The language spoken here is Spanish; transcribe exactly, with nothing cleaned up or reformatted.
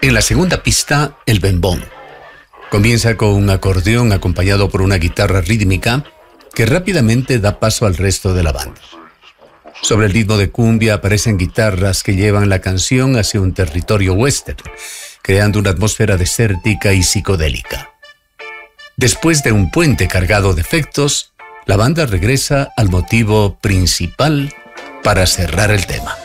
En la segunda pista, el bembón. Comienza con un acordeón acompañado por una guitarra rítmica que rápidamente da paso al resto de la banda. Sobre el ritmo de cumbia aparecen guitarras que llevan la canción hacia un territorio western, creando una atmósfera desértica y psicodélica. Después de un puente cargado de efectos, la banda regresa al motivo principal para cerrar el tema.